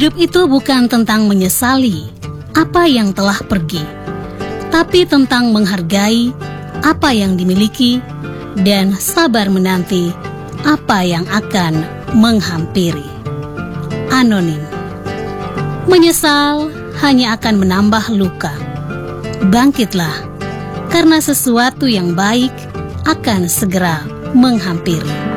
Hidup itu bukan tentang menyesali apa yang telah pergi, tapi tentang menghargai apa yang dimiliki dan sabar menanti apa yang akan menghampiri. Anonim. Menyesal hanya akan menambah luka. Bangkitlah, karena sesuatu yang baik akan segera menghampiri.